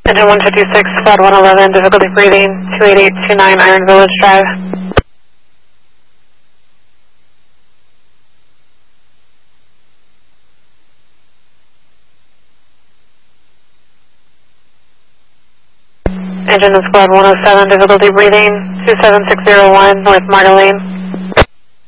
Engine 156, Squad 111, difficulty breathing, 28829 Iron Village Drive. Engine of Squad 107, difficulty breathing, 27601 North Marta Lane.